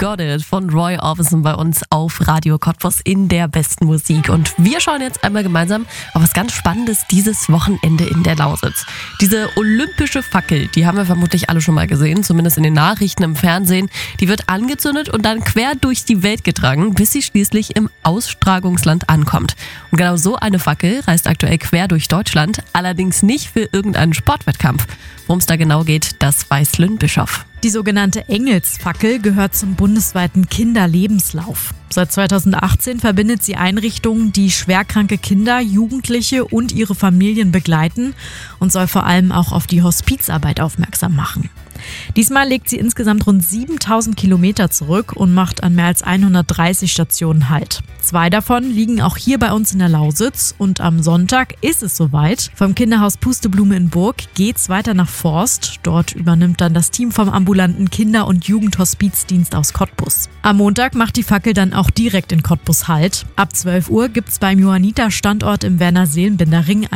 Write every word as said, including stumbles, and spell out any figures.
Got It von Roy Orbison bei uns auf Radio Cottbus in der besten Musik. Und wir schauen jetzt einmal gemeinsam auf was ganz Spannendes dieses Wochenende in der Lausitz. Diese olympische Fackel, die haben wir vermutlich alle schon mal gesehen, zumindest in den Nachrichten, im Fernsehen. Die wird angezündet und dann quer durch die Welt getragen, bis sie schließlich im Austragungsland ankommt. Und genau so eine Fackel reist aktuell quer durch Deutschland, allerdings nicht für irgendeinen Sportwettkampf. Worum es da genau geht, das weiß Lynn Bischoff. Die sogenannte Engelsfackel gehört zum bundesweiten Kinderlebenslauf. Seit zweitausendachtzehn verbindet sie Einrichtungen, die schwerkranke Kinder, Jugendliche und ihre Familien begleiten und soll vor allem auch auf die Hospizarbeit aufmerksam machen. Diesmal legt sie insgesamt rund siebentausend Kilometer zurück und macht an mehr als hundertdreißig Stationen Halt. Zwei davon liegen auch hier bei uns in der Lausitz und am Sonntag ist es soweit. Vom Kinderhaus Pusteblume in Burg geht's weiter nach Forst. Dort übernimmt dann das Team vom ambulanten Kinder- und Jugendhospizdienst aus Cottbus. Am Montag macht die Fackel dann auch direkt in Cottbus Halt. Ab zwölf Uhr gibt's beim Johanniter-Standort im Werner-Seelenbinder-Ring